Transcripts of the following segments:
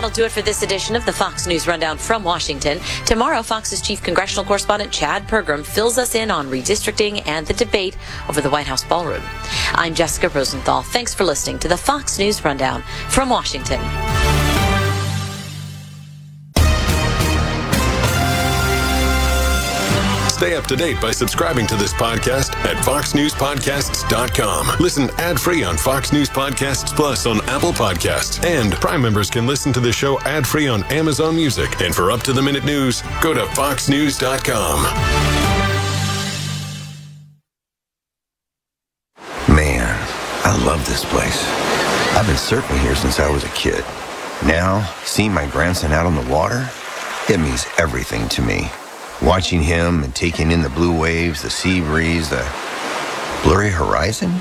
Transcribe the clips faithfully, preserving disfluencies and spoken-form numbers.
That'll do it for this edition of the Fox News Rundown from Washington. Tomorrow, Fox's chief congressional correspondent Chad Pergram fills us in on redistricting and the debate over the White House ballroom. I'm Jessica Rosenthal. Thanks for listening to the Fox News Rundown from Washington. Stay up to date by subscribing to this podcast at fox news podcasts dot com. Listen ad-free on Fox News Podcasts Plus on Apple Podcasts. And Prime members can listen to the show ad-free on Amazon Music. And for up-to-the-minute news, go to fox news dot com. Man, I love this place. I've been surfing here since I was a kid. Now, seeing my grandson out on the water, it means everything to me. Watching him and taking in the blue waves, the sea breeze, the blurry horizon.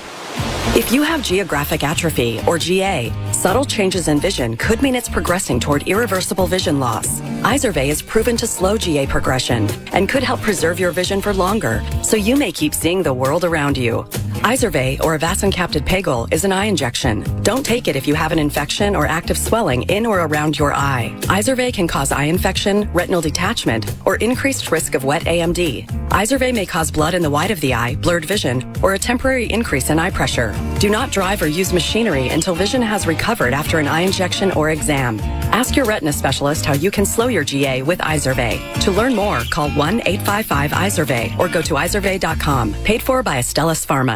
If you have geographic atrophy, or G A, subtle changes in vision could mean it's progressing toward irreversible vision loss. Izervay is proven to slow G A progression and could help preserve your vision for longer, so you may keep seeing the world around you. Izervay, or avacincaptad pegol, is an eye injection. Don't take it if you have an infection or active swelling in or around your eye. Izervay can cause eye infection, retinal detachment, or increased risk of wet A M D. Izervay may cause blood in the white of the eye, blurred vision, or a temporary increase in eye pressure. Do not drive or use machinery until vision has recovered after an eye injection or exam. Ask your retina specialist how you can slow your G A with Izervay. To learn more, call one eight five five Izervay or go to izervay dot com. Paid for by Astellas Pharma.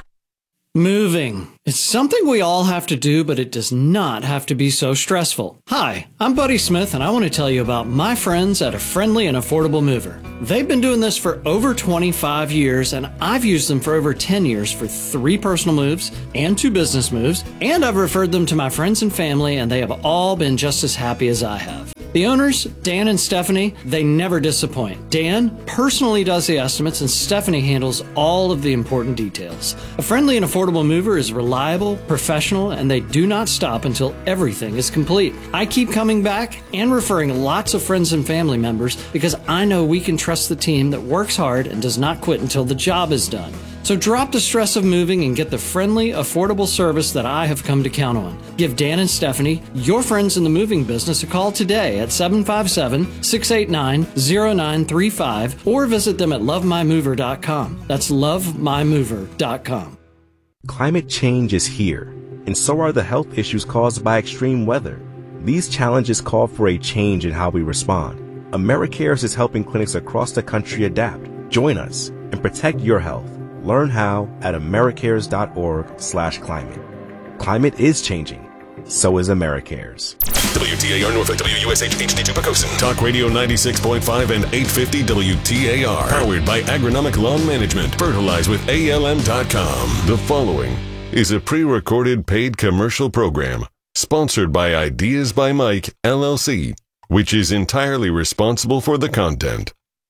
Moving. It's something we all have to do, but it does not have to be so stressful. Hi, I'm Buddy Smith, and I want to tell you about my friends at A Friendly and Affordable Mover. They've been doing this for over twenty-five years, and I've used them for over ten years for three personal moves and two business moves, and I've referred them to my friends and family, and they have all been just as happy as I have. The owners, Dan and Stephanie, they never disappoint. Dan personally does the estimates, and Stephanie handles all of the important details. A Friendly and Affordable Mover is reliable, professional, and they do not stop until everything is complete. I keep coming back and referring lots of friends and family members because I know we can trust the team that works hard and does not quit until the job is done. So drop the stress of moving and get the friendly, affordable service that I have come to count on. Give Dan and Stephanie, your friends in the moving business, a call today at seven five seven, six eight nine, zero nine three five or visit them at love my mover dot com. That's love my mover dot com. Climate change is here, and so are the health issues caused by extreme weather. These challenges call for a change in how we respond. AmeriCares is helping clinics across the country adapt. Join us and protect your health. Learn how at americares dot org slash climate. Climate is changing. So is AmeriCares. W T A R Norfolk, W U S H H D two Pocosin. Talk Radio ninety-six point five and eight fifty W T A R. Powered by Agronomic Lawn Management. Fertilize with A L M dot com. The following is a pre-recorded paid commercial program sponsored by Ideas by Mike, L L C, which is entirely responsible for the content.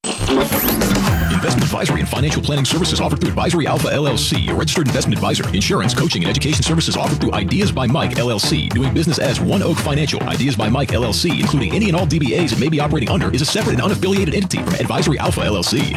Investment advisory and financial planning services offered through Advisory Alpha L L C, a registered investment advisor. Insurance, coaching, and education services offered through Ideas by Mike L L C. Doing business as One Oak Financial. Ideas by Mike L L C, including any and all D B As it may be operating under, is a separate and unaffiliated entity from Advisory Alpha L L C.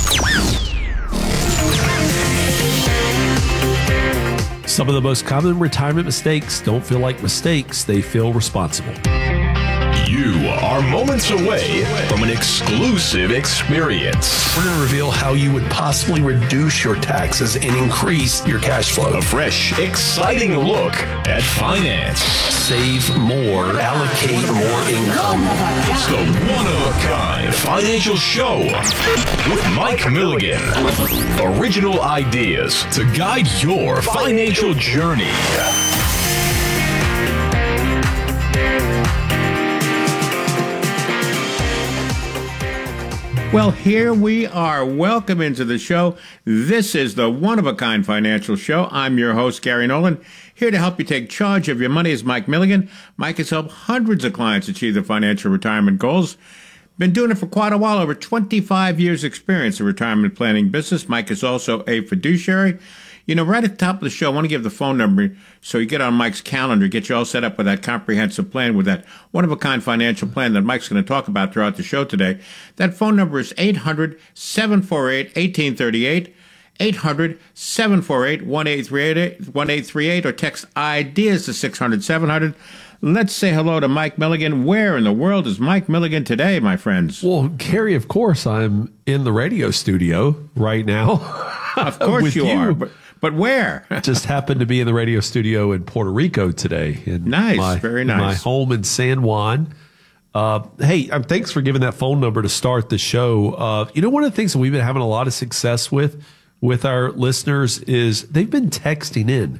Some of the most common retirement mistakes don't feel like mistakes, they feel responsible. You are moments away from an exclusive experience. We're going to reveal how you would possibly reduce your taxes and increase your cash flow. A fresh, exciting look at finance. Save more, allocate more income. It's the one-of-a-kind financial show with Mike Milligan. Original ideas to guide your financial journey. Well, here we are. Welcome into the show. This is the one-of-a-kind financial show. I'm your host, Gary Nolan. Here to help you take charge of your money is Mike Milligan. Mike has helped hundreds of clients achieve their financial retirement goals. Been doing it for quite a while, over twenty-five years experience in retirement planning business. Mike is also a fiduciary. You know, right at the top of the show, I want to give the phone number so you get on Mike's calendar, get you all set up with that comprehensive plan, with that one-of-a-kind financial plan that Mike's going to talk about throughout the show today. That phone number is eight hundred, seven four eight, one eight three eight, eight hundred, seven four eight, one eight three eight, or text IDEAS to six hundred, seven hundred. Let's say hello to Mike Milligan. Where in the world is Mike Milligan today, my friends? Well, Gary, of course, I'm in the radio studio right now. Of course you, you are, but, but where? Just happened to be in the radio studio in Puerto Rico today. In nice, my, very nice. My home in San Juan. Uh, hey, um, thanks for giving that phone number to start the show. Uh, you know, one of the things that we've been having a lot of success with, with our listeners is they've been texting in.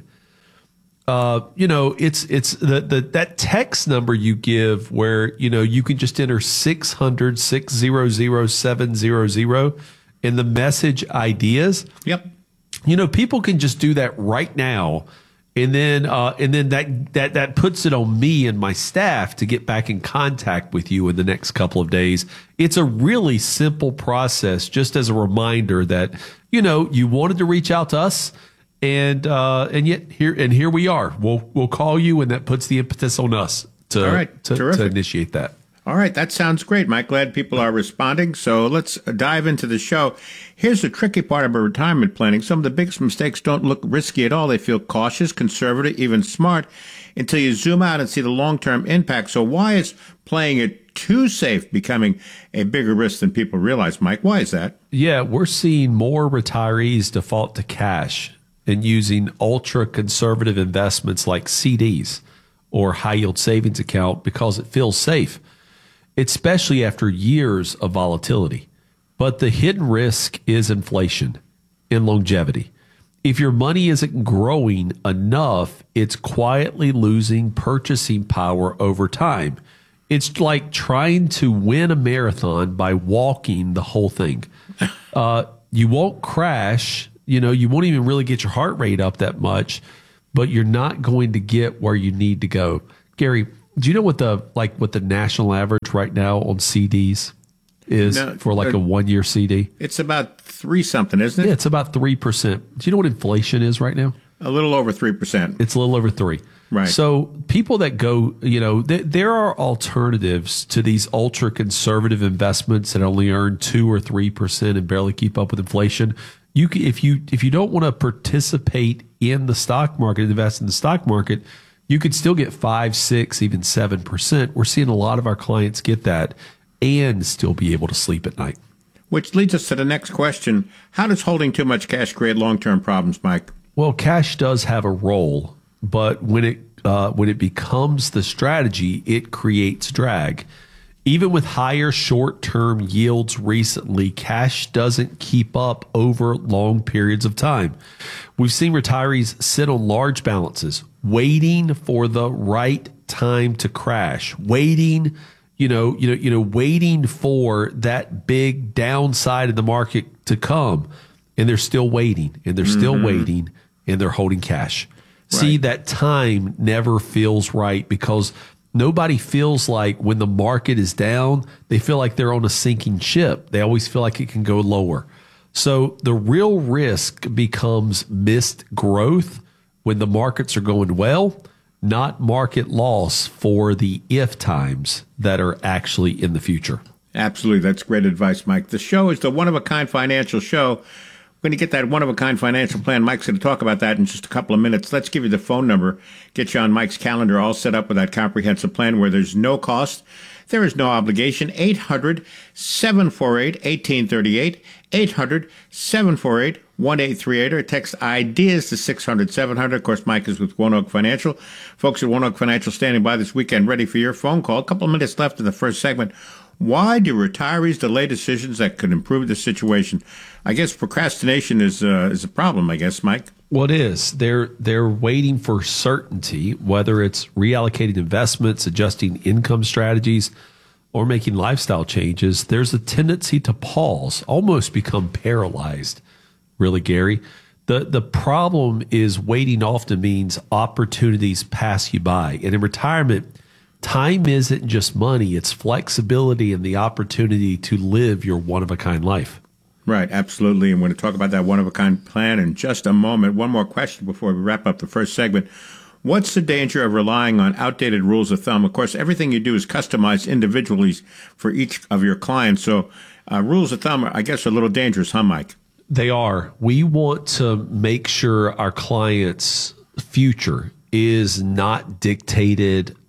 Uh, you know, it's it's the, the that text number you give where, you know, you can just enter six hundred, six hundred, seven hundred in the message ideas. Yep. You know, people can just do that right now. And then uh, and then that, that that puts it on me and my staff to get back in contact with you in the next couple of days. It's a really simple process, just as a reminder that, you know, you wanted to reach out to us. And uh, and yet here and here we are. We'll we'll call you, and that puts the impetus on us to All right, to, terrific. to initiate that. All right, that sounds great, Mike. Glad people are responding. So let's dive into the show. Here's the tricky part about retirement planning. Some of the biggest mistakes don't look risky at all. They feel cautious, conservative, even smart, until you zoom out and see the long-term impact. So why is playing it too safe becoming a bigger risk than people realize, Mike? Why is that? Yeah, we're seeing more retirees default to cash and using ultra conservative investments like C Ds or high yield savings account because it feels safe, especially after years of volatility. But the hidden risk is inflation and longevity. If your money isn't growing enough, it's quietly losing purchasing power over time. It's like trying to win a marathon by walking the whole thing. Uh, you won't crash. You know, you won't even really get your heart rate up that much, but you're not going to get where you need to go. Gary, do you know what the like what the national average right now on C Ds is No, for like uh, a one year C D? It's about three something, isn't it? Yeah, it's about three percent. Do you know what inflation is right now? A little over three percent. It's a little over three. Right. So people that go, you know, th- there are alternatives to these ultra conservative investments that only earn two or three percent and barely keep up with inflation. You can, if you if you don't want to participate in the stock market, invest in the stock market, you could still get five, six, even seven percent. We're seeing a lot of our clients get that and still be able to sleep at night. Which leads us to the next question. How does holding too much cash create long-term problems, Mike? Well, cash does have a role, but when it uh, when it becomes the strategy, it creates drag. Even with higher short-term yields recently, cash doesn't keep up over long periods of time. We've seen retirees sit on large balances, waiting for the right time to crash, waiting, you know, you know, you know, waiting for that big downside in the market to come, and they're still waiting, and they're still mm-hmm. waiting, and they're holding cash. Right. See, that time never feels right because nobody feels like when the market is down, they feel like they're on a sinking ship. They always feel like it can go lower. So the real risk becomes missed growth when the markets are going well, not market loss for the if times that are actually in the future. Absolutely. That's great advice, Mike. The show is the one-of-a-kind financial show. We're going to get that one-of-a-kind financial plan. Mike's going to talk about that in just a couple of minutes. Let's give you the phone number, get you on Mike's calendar, all set up with that comprehensive plan where there's no cost. There is no obligation. eight hundred, seven four eight, one eight three eight, eight hundred, seven four eight, one eight three eight, or text IDEAS to six hundred, seven hundred. Of course, Mike is with One Oak Financial. Folks at One Oak Financial standing by this weekend ready for your phone call. A couple of minutes left in the first segment. Why do retirees delay decisions that could improve the situation? I guess procrastination is uh, is a problem, I guess, Mike. Well, it is. They're they're waiting for certainty, whether it's reallocating investments, adjusting income strategies, or making lifestyle changes. There's a tendency to pause, almost become paralyzed, really, Gary. The the problem is waiting often means opportunities pass you by. And in retirement, time isn't just money. It's flexibility and the opportunity to live your one-of-a-kind life. Right, absolutely. And we're going to talk about that one-of-a-kind plan in just a moment. One more question before we wrap up the first segment. What's the danger of relying on outdated rules of thumb? Of course, everything you do is customized individually for each of your clients. So uh, rules of thumb, I guess, are a little dangerous, huh, Mike? They are. We want to make sure our clients' future is not dictated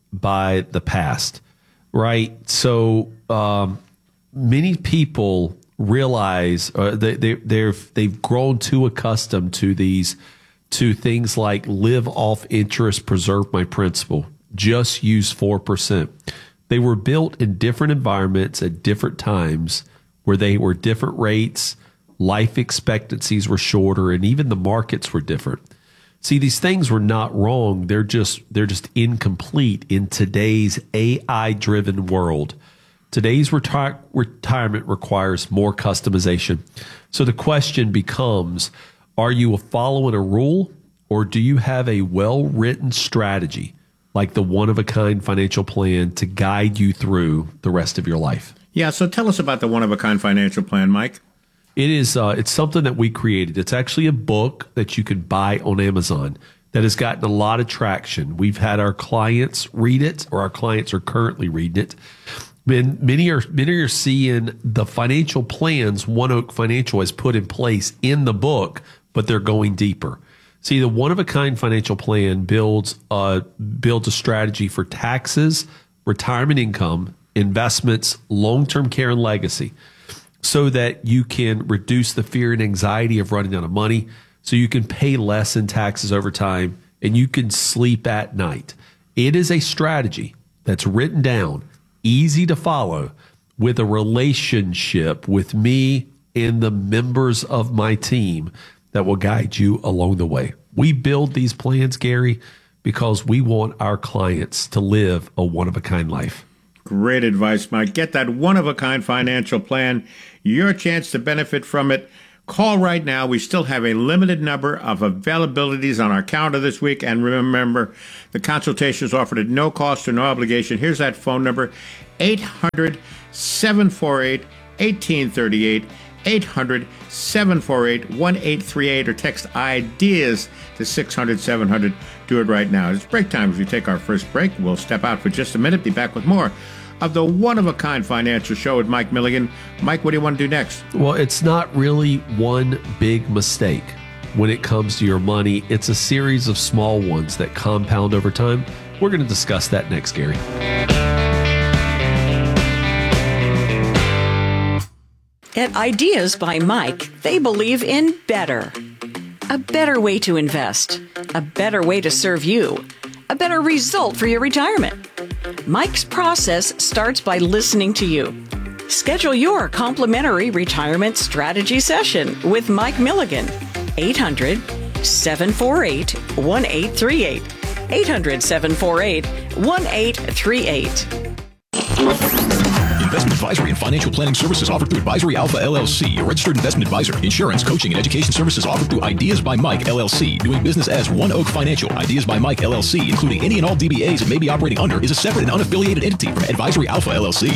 by the past, right? So um, many people realize uh, they, they, they've they've grown too accustomed to these to things like live off interest, preserve my principal, just use four percent. They were built in different environments at different times where they were different rates, life expectancies were shorter, and even the markets were different. See, these things were not wrong. They're just they're just incomplete in today's A I-driven world. Today's reti- retirement requires more customization. So the question becomes, are you following a rule, or do you have a well-written strategy like the one-of-a-kind financial plan to guide you through the rest of your life? Yeah, so tell us about the one-of-a-kind financial plan, Mike. It is uh, it's something that we created. It's actually a book that you can buy on Amazon that has gotten a lot of traction. We've had our clients read it, or our clients are currently reading it. And many are many are seeing the financial plans One Oak Financial has put in place in the book, but they're going deeper. See, the one-of-a-kind financial plan builds uh, builds a strategy for taxes, retirement income, investments, long-term care, and legacy, so that you can reduce the fear and anxiety of running out of money, so you can pay less in taxes over time, and you can sleep at night. It is a strategy that's written down, easy to follow, with a relationship with me and the members of my team that will guide you along the way. We build these plans, Gary, because we want our clients to live a one-of-a-kind life. Great advice, Mike. Get that one-of-a-kind financial plan. Your chance to benefit from it. Call right now. We still have a limited number of availabilities on our calendar this week. And remember, the consultation is offered at no cost or no obligation. Here's that phone number, eight hundred, seven four eight, one eight three eight, eight hundred, seven four eight, one eight three eight, or text IDEAS to six hundred, seven hundred. Do it right now. It's break time as we take our first break. We'll step out for just a minute, be back with more of the One-of-a-Kind Financial Show with Mike Milligan. Mike, what do you want to do next? Well, it's not really one big mistake when it comes to your money. It's a series of small ones that compound over time. We're going to discuss that next, Gary. At Ideas by Mike, they believe in better. A better way to invest. A better way to serve you. A better result for your retirement. Mike's process starts by listening to you. Schedule your complimentary retirement strategy session with Mike Milligan. eight hundred, seven four eight, one eight three eight. eight hundred, seven four eight, one eight three eight. Investment advisory and financial planning services offered through Advisory Alpha L L C, a registered investment advisor. Insurance, coaching, and education services offered through Ideas by Mike L L C, doing business as One Oak Financial. Ideas by Mike L L C, including any and all D B As it may be operating under, is a separate and unaffiliated entity from Advisory Alpha L L C.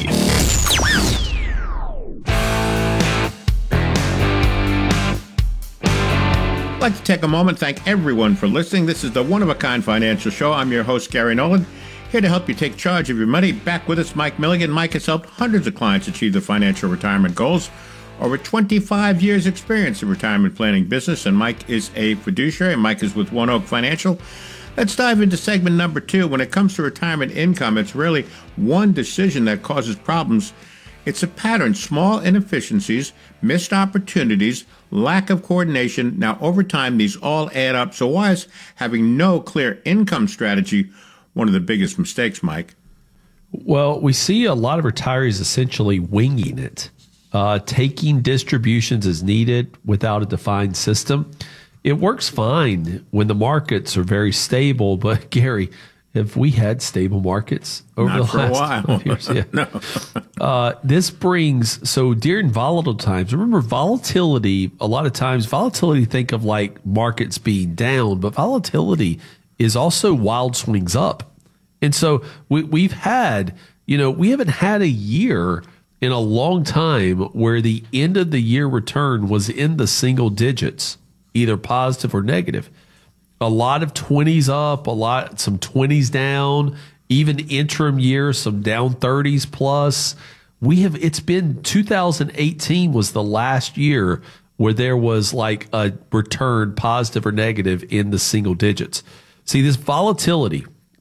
I'd like to take a moment, thank everyone for listening. This is the One-of-a-Kind Financial Show. I'm your host, Gary Nolan, here to help you take charge of your money. Back with us, Mike Milligan. Mike has helped hundreds of clients achieve their financial retirement goals. Over twenty-five years experience in retirement planning business, and Mike is a fiduciary. Mike is with One Oak Financial. Let's dive into segment number two. When it comes to retirement income, it's really one decision that causes problems. It's a pattern: small inefficiencies, missed opportunities, lack of coordination. Now, over time, these all add up. So why is having no clear income strategy one of the biggest mistakes, Mike? Well, we see a lot of retirees essentially winging it, uh, taking distributions as needed without a defined system. It works fine when the markets are very stable, but Gary, have we had stable markets over Not the for last a while. five years? Yeah. No. uh, this brings, so during volatile times, remember volatility, a lot of times volatility, think of like markets being down, but volatility is also wild swings up. And so we, we've had, you know, we haven't had a year in a long time where the end of the year return was in the single digits, either positive or negative. A lot of twenties up, a lot, some twenties down, even interim years, some down thirties plus. We have, it's been two thousand eighteen was the last year where there was like a return positive or negative in the single digits. See, this volatility,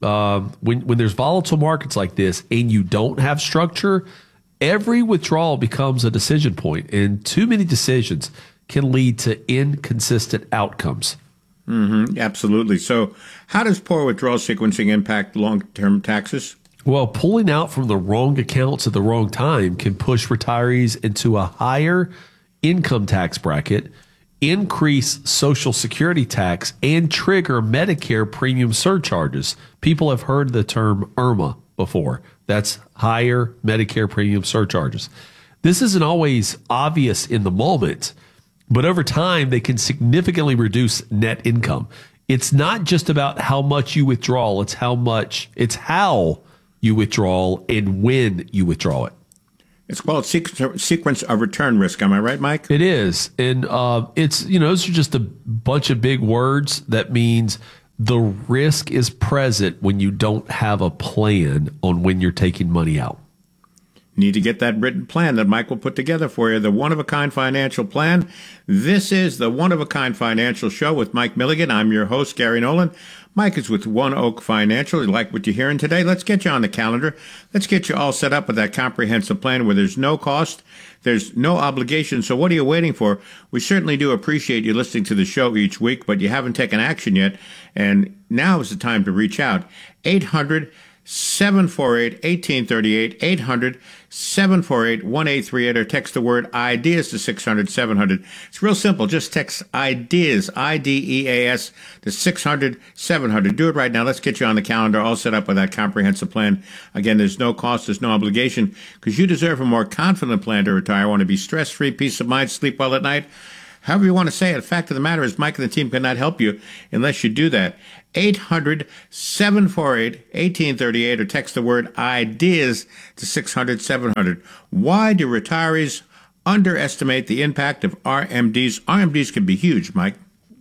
um, when when there's volatile markets like this and you don't have structure, every withdrawal becomes a decision point, and too many decisions can lead to inconsistent outcomes. Mm-hmm, absolutely. So how does poor withdrawal sequencing impact long-term taxes? Well, pulling out from the wrong accounts at the wrong time can push retirees into a higher income tax bracket, increase Social Security tax, and trigger Medicare premium surcharges. People have heard the term I R M A before. That's higher Medicare premium surcharges. This isn't always obvious in the moment, but over time, they can significantly reduce net income. It's not just about how much you withdraw. It's how much, it's how you withdraw and when you withdraw it. It's called sequence of return risk. Am I right, Mike? It is. And uh, it's, you know, those are just a bunch of big words. That means the risk is present when you don't have a plan on when you're taking money out. Need to get that written plan that Mike will put together for you, the One-of-a-Kind Financial Plan. This is the One-of-a-Kind Financial Show with Mike Milligan. I'm your host, Gary Nolan. Mike is with One Oak Financial. You like what you're hearing today? Let's get you on the calendar. Let's get you all set up with that comprehensive plan where there's no cost, there's no obligation. So what are you waiting for? We certainly do appreciate you listening to the show each week, but you haven't taken action yet. And now is the time to reach out. eight hundred, seven four eight, one eight three eight, eight hundred, seven four eight, one eight three eight, or text the word IDEAS to six hundred, seven hundred. It's real simple. Just text IDEAS, I D E A S, to six hundred, seven hundred. Do it right now. Let's get you on the calendar, all set up with that comprehensive plan. Again, there's no cost, there's no obligation, because you deserve a more confident plan to retire. Want to be stress-free, peace of mind, sleep well at night. However you want to say it. The fact of the matter is Mike and the team cannot help you unless you do that. eight hundred, seven four eight, one eight three eight, or text the word IDEAS to six hundred, seven hundred. Why do retirees underestimate the impact of R M Ds? R M Ds can be huge, Mike.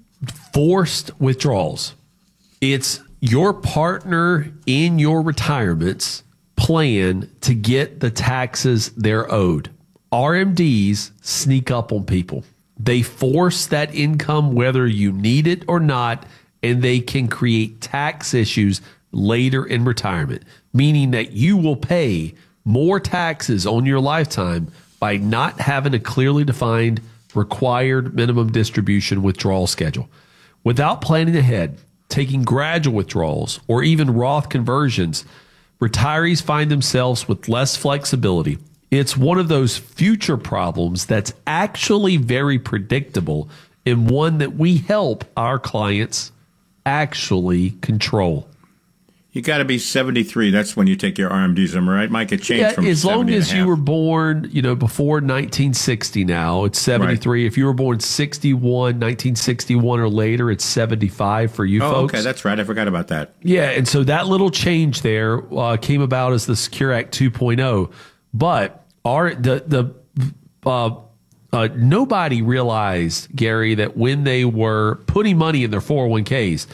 Forced withdrawals. It's your partner in your retirement's plan to get the taxes they're owed. R M Ds sneak up on people. They force that income whether you need it or not, and they can create tax issues later in retirement, meaning that you will pay more taxes on your lifetime by not having a clearly defined required minimum distribution withdrawal schedule. Without planning ahead, taking gradual withdrawals, or even Roth conversions, retirees find themselves with less flexibility. It's one of those future problems that's actually very predictable and one that we help our clients actually control. You got to be seventy-three. That's when you take your R M Ds. Am I right, Mike? It changed yeah, from as long as you half. were born, you know, before nineteen sixty. Now it's seventy-three. Right. If you were born sixty-one, nineteen sixty-one or later, it's seventy-five for you oh, folks. Okay, that's right. I forgot about that. Yeah, and so that little change there uh, came about as the Secure Act two point oh, but our the the uh, uh, nobody realized, Gary, that when they were putting money in their four oh one k's,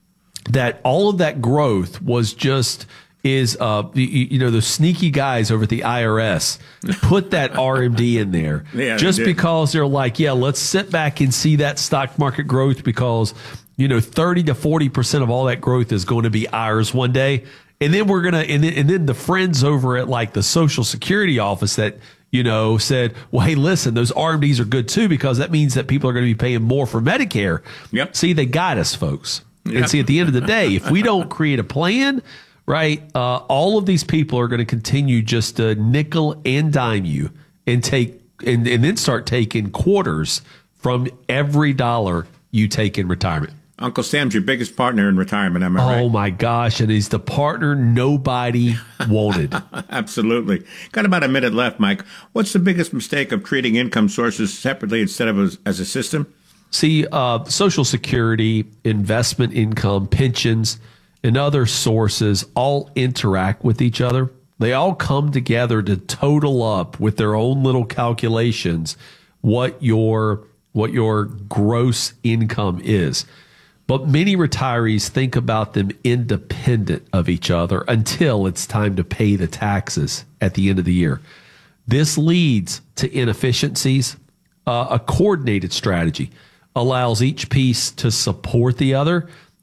that all of that growth was just is uh you, you know, those sneaky guys over at the I R S put that R M D in there yeah, just they because they're like, yeah, let's sit back and see that stock market growth because, you know, thirty to forty percent of all that growth is going to be ours one day. And then we're going to, and then, and then the friends over at like the Social Security office that, you know, said, well, hey, listen, those R M Ds are good too, because that means that people are going to be paying more for Medicare. Yep. See, they got us, folks. Yep. And see, at the end of the day, if we don't create a plan, right, uh, all of these people are going to continue just to nickel and dime you and take, and, and then start taking quarters from every dollar you take in retirement. Uncle Sam's your biggest partner in retirement, am I right? Oh, my gosh. And he's the partner nobody wanted. Absolutely. Got about a minute left, Mike. What's the biggest mistake of treating income sources separately instead of as, as a system? See, uh, Social Security, investment income, pensions, and other sources all interact with each other. They all come together to total up with their own little calculations what your what your gross income is. But many retirees think about them independent of each other until it's time to pay the taxes at the end of the year. This leads to inefficiencies. Uh, a coordinated strategy allows each piece to support the other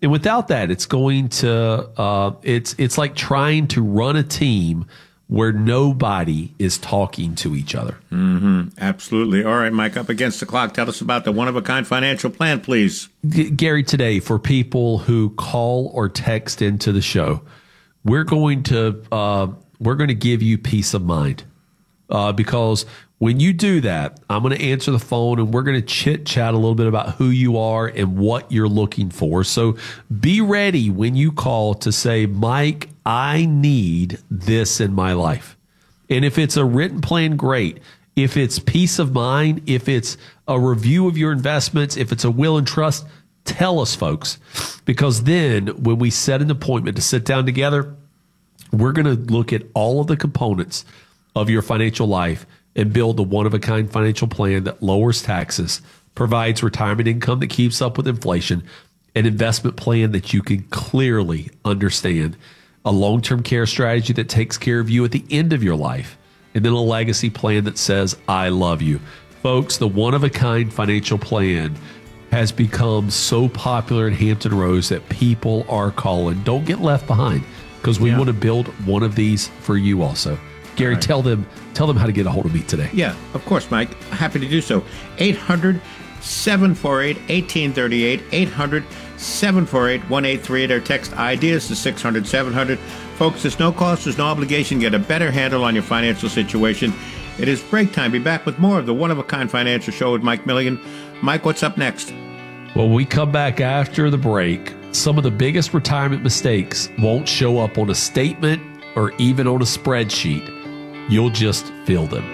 And without that, it's going to, uh, it's, it's like trying to run a team where nobody is talking to each other. Mm-hmm. Absolutely. All right, Mike, up against the clock. Tell us about the one-of-a-kind financial plan, please. G- Gary, today, for people who call or text into the show, we're going to, uh, we're going to give you peace of mind. Uh, because when you do that, I'm going to answer the phone and we're going to chit chat a little bit about who you are and what you're looking for. So be ready when you call to say, Mike, I need this in my life. And if it's a written plan, great. If it's peace of mind, if it's a review of your investments, if it's a will and trust, tell us, folks, because then when we set an appointment to sit down together, we're going to look at all of the components of your financial life and build the one-of-a-kind financial plan that lowers taxes, provides retirement income that keeps up with inflation, an investment plan that you can clearly understand, a long-term care strategy that takes care of you at the end of your life, and then a legacy plan that says, I love you. Folks, the one-of-a-kind financial plan has become so popular in Hampton Roads that people are calling. Don't get left behind, because we yeah. want to build one of these for you also. Gary, right. tell them tell them how to get a hold of me today. Yeah, of course, Mike. Happy to do so. eight hundred, seven four eight, one eight three eight, eight hundred, seven four eight, one eight three eight, or text IDEAS to six hundred, seven hundred. Folks, there's no cost, there's no obligation. Get a better handle on your financial situation. It is break time. Be back with more of the One-of-a-Kind Financial Show with Mike Milligan. Mike, what's up next? Well, we come back after the break. Some of the biggest retirement mistakes won't show up on a statement or even on a spreadsheet. You'll just feel them.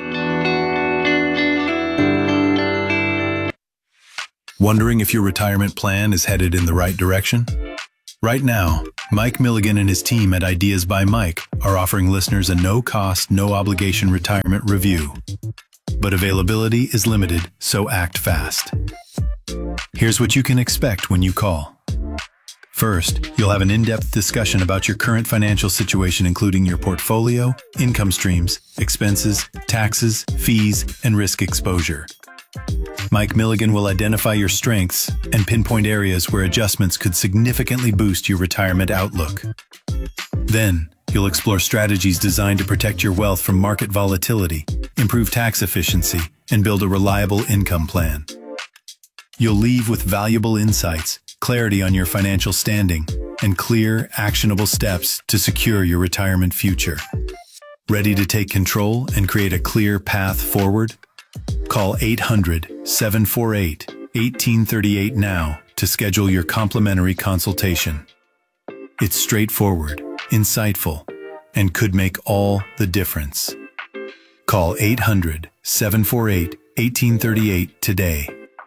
Wondering if your retirement plan is headed in the right direction? Right now, Mike Milligan and his team at Ideas by Mike are offering listeners a no-cost, no-obligation retirement review. But availability is limited, so act fast. Here's what you can expect when you call. First, you'll have an in-depth discussion about your current financial situation, including your portfolio, income streams, expenses, taxes, fees, and risk exposure. Mike Milligan will identify your strengths and pinpoint areas where adjustments could significantly boost your retirement outlook. Then, you'll explore strategies designed to protect your wealth from market volatility, improve tax efficiency, and build a reliable income plan. You'll leave with valuable insights, clarity on your financial standing, and clear, actionable steps to secure your retirement future. Ready to take control and create a clear path forward? Call eight hundred, seven four eight, one eight three eight now to schedule your complimentary consultation. It's straightforward, insightful, and could make all the difference. Call eight hundred, seven four eight, one eight three eight today.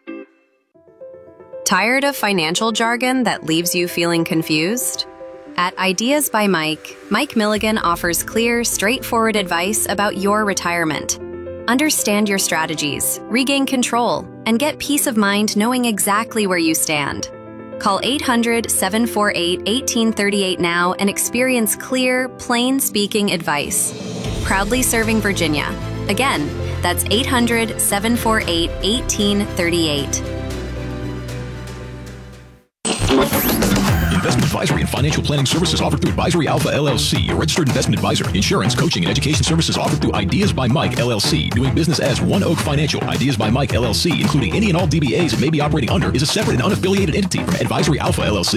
Tired of financial jargon that leaves you feeling confused? At Ideas by Mike, Mike Milligan offers clear, straightforward advice about your retirement. Understand your strategies, regain control, and get peace of mind knowing exactly where you stand. Call eight hundred, seven four eight, one eight three eight now and experience clear, plain-speaking advice. Proudly serving Virginia. Again, that's eight hundred, seven four eight, one eight three eight. Investment advisory and financial planning services offered through Advisory Alpha L L C, a registered investment advisor. Insurance, coaching, and education services offered through Ideas by Mike L L C. Doing business as One Oak Financial. Ideas by Mike L L C, including any and all D B As it may be operating under, is a separate and unaffiliated entity from Advisory Alpha L L C.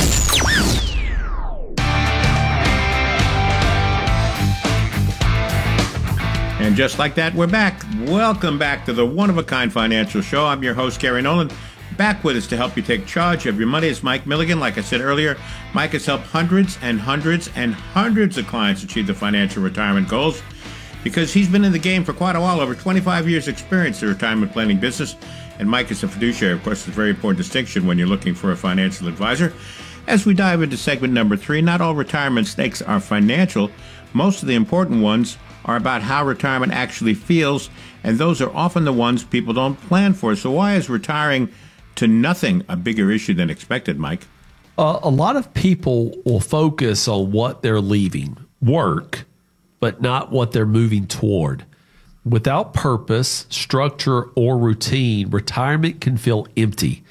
And just like that, we're back. Welcome back to the One-of-a-Kind Financial Show. I'm your host, Gary Nolan. Back with us to help you take charge of your money is Mike Milligan. Like I said earlier, Mike has helped hundreds and hundreds and hundreds of clients achieve their financial retirement goals because he's been in the game for quite a while, over twenty-five years experience in the retirement planning business. And Mike is a fiduciary. Of course, it's a very important distinction when you're looking for a financial advisor. As we dive into segment number three, not all retirement stakes are financial. Most of the important ones are about how retirement actually feels, and those are often the ones people don't plan for. So why is retiring to nothing a bigger issue than expected, Mike? Uh, a lot of people will focus on what they're leaving, work, but not what they're moving toward. Without purpose, structure, or routine, retirement can feel empty.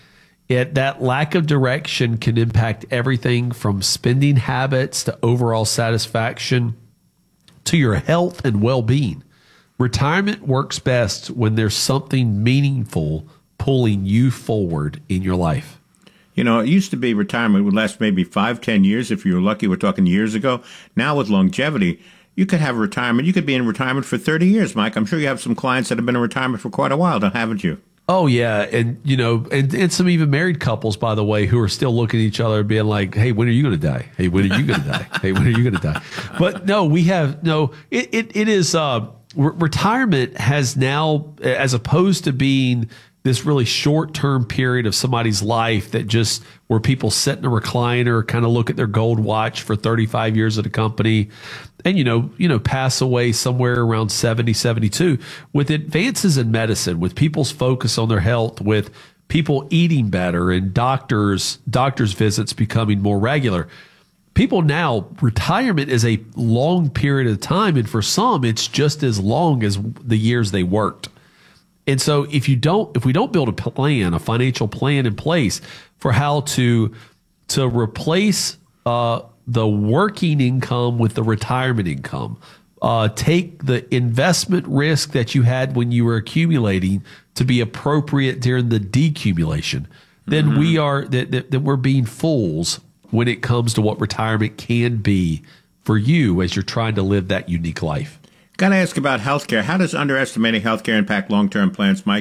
It, that lack of direction can impact everything from spending habits to overall satisfaction to your health and well-being. Retirement works best when there's something meaningful pulling you forward in your life. You know, it used to be retirement would last maybe five, ten years if you were lucky. We're talking years ago. Now with longevity, you could have retirement. You could be in retirement for thirty years, Mike. I'm sure you have some clients that have been in retirement for quite a while, haven't you? Oh, yeah. And, you know, and, and some even married couples, by the way, who are still looking at each other and being like, hey, when are you going to die? Hey, when are you going to die? Hey, when are you going to die? But no, we have no, it, it, it is, uh, re- retirement has now, as opposed to being this really short-term period of somebody's life that just where people sit in a recliner, kind of look at their gold watch for thirty-five years at a company and, you know, you know, pass away somewhere around seventy, seventy-two. With advances in medicine, with people's focus on their health, with people eating better and doctors, doctors visits becoming more regular, people now, retirement is a long period of time. And for some, it's just as long as the years they worked. And so if you don't, if we don't build a plan, a financial plan in place for how to, to replace, uh, the working income with the retirement income, uh, take the investment risk that you had when you were accumulating to be appropriate during the decumulation, then mm-hmm. we are, that, that, that we're being fools when it comes to what retirement can be for you as you're trying to live that unique life. Got to ask about healthcare. How does underestimating healthcare impact long-term plans, Mike?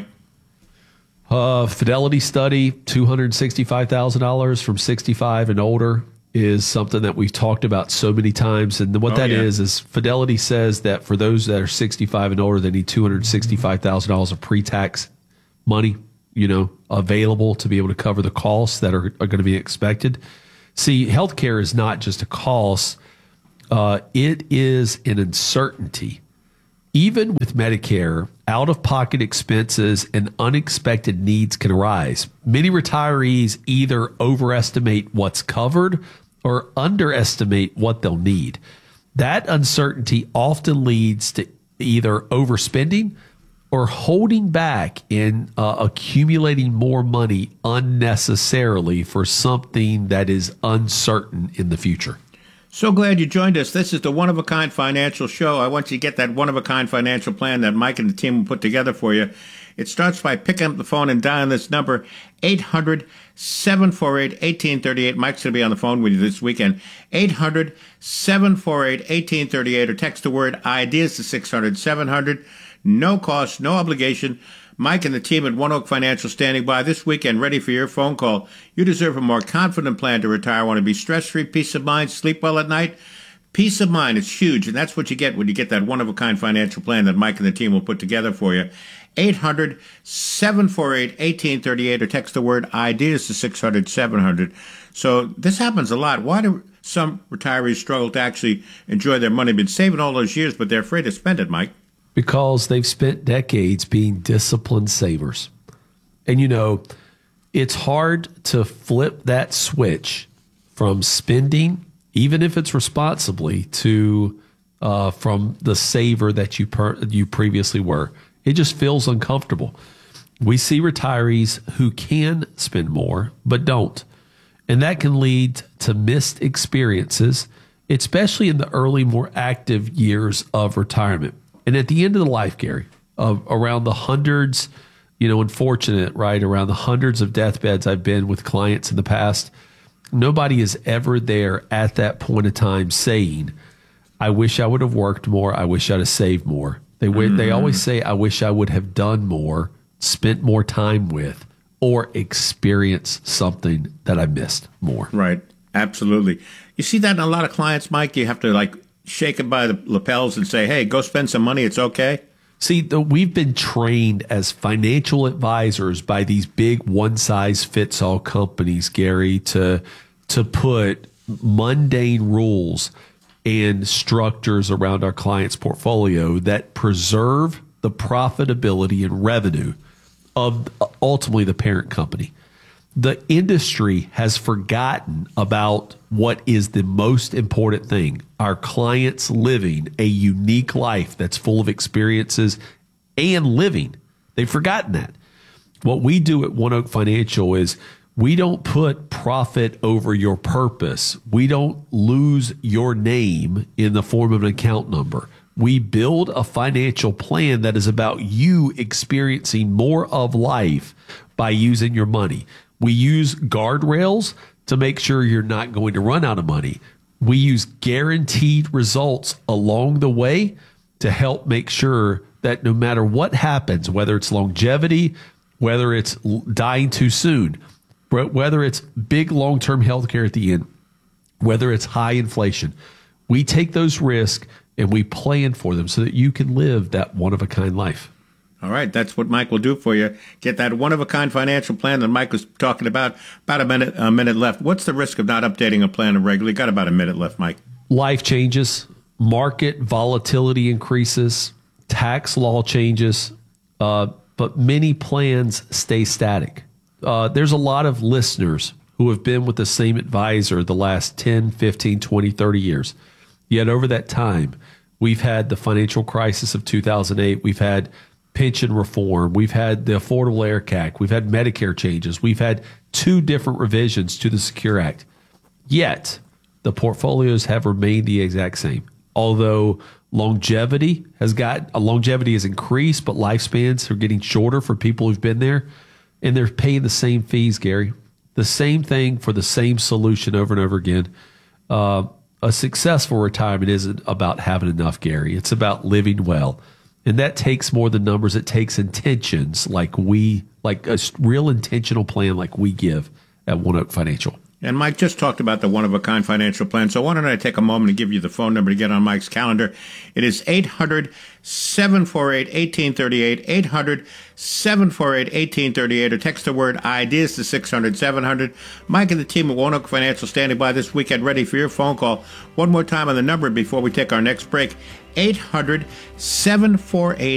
Uh, Fidelity study, two hundred sixty-five thousand dollars from sixty-five and older is something that we've talked about so many times. And what oh, that yeah. is, is Fidelity says that for those that are sixty-five and older, they need two hundred sixty-five thousand dollars of pre-tax money, you know, available to be able to cover the costs that are, are going to be expected. See, healthcare is not just a cost. Uh, it is an uncertainty. Even with Medicare, out-of-pocket expenses and unexpected needs can arise. Many retirees either overestimate what's covered or underestimate what they'll need. That uncertainty often leads to either overspending or holding back and uh, accumulating more money unnecessarily for something that is uncertain in the future. So glad you joined us. This is the One of a Kind Financial Show. I want you to get that one of a kind financial plan that Mike and the team will put together for you. It starts by picking up the phone and dialing this number, eight hundred, seven four eight, one eight three eight. Mike's going to be on the phone with you this weekend. eight hundred, seven four eight, one eight three eight, or text the word IDEAS to six hundred, seven hundred. No cost, no obligation. Mike and the team at One Oak Financial standing by this weekend, ready for your phone call. You deserve a more confident plan to retire. Want to be stress-free, peace of mind, sleep well at night? Peace of mind is huge, and that's what you get when you get that one-of-a-kind financial plan that Mike and the team will put together for you. eight hundred, seven four eight, one eight three eight, or text the word IDEAS to six hundred, seven hundred. So this happens a lot. Why do some retirees struggle to actually enjoy their money? Been saving all those years, but they're afraid to spend it, Mike. Because they've spent decades being disciplined savers. And, you know, it's hard to flip that switch from spending, even if it's responsibly, to uh, from the saver that you per- you previously were. It just feels uncomfortable. We see retirees who can spend more, but don't. And that can lead to missed experiences, especially in the early, more active years of retirement. And at the end of the life, Gary, of around the hundreds, you know, unfortunate, right, around the hundreds of deathbeds I've been with clients in the past, nobody is ever there at that point of time saying, I wish I would have worked more. I wish I'd have saved more. They mm-hmm. they always say, I wish I would have done more, spent more time with, or experienced something that I missed more. Right. Absolutely. You see that in a lot of clients, Mike? You have to like shake it by the lapels and say, hey, go spend some money. It's okay. See, the, we've been trained as financial advisors by these big one-size-fits-all companies, Gary, to to put mundane rules and structures around our clients' portfolio that preserve the profitability and revenue of ultimately the parent company. The industry has forgotten about what is the most important thing, our clients living a unique life that's full of experiences and living. They've forgotten that. What we do at One Oak Financial is We don't put profit over your purpose. We don't lose your name in the form of an account number. We build a financial plan that is about you experiencing more of life by using your money. We use guardrails to make sure you're not going to run out of money. We use guaranteed results along the way to help make sure that no matter what happens, whether it's longevity, whether it's dying too soon, whether it's big long-term health care at the end, whether it's high inflation, we take those risks and we plan for them so that you can live that one-of-a-kind life. All right, that's what Mike will do for you. Get that one-of-a-kind financial plan that Mike was talking about. About a minute, a minute left. What's the risk of not updating a plan regularly? Got about a minute left, Mike. Life changes, market volatility increases, tax law changes, uh, but many plans stay static. Uh, there's a lot of listeners who have been with the same advisor the last ten, fifteen, twenty, thirty years. Yet over that time, we've had the financial crisis of two thousand eight. We've had pension reform. We've had the Affordable Care Act. We've had Medicare changes. We've had two different revisions to the Secure Act. Yet the portfolios have remained the exact same. Although longevity has got, uh, longevity has increased, but lifespans are getting shorter for people who've been there. And they're paying the same fees, Gary. The same thing for the same solution over and over again. Uh, a successful retirement isn't about having enough, Gary. It's about living well. And that takes more than numbers. It takes intentions like we, like a real intentional plan like we give at One Oak Financial. And Mike just talked about the one-of-a-kind financial plan. So why don't I take a moment and give you the phone number to get on Mike's calendar. It is eight hundred, seven four eight, one eight three eight, eight hundred, seven four eight, one eight three eight, or text the word IDEAS to six hundred, seven hundred. Mike and the team at One Oak Financial standing by this weekend ready for your phone call. One more time on the number before we take our next break, eight hundred, seven four eight,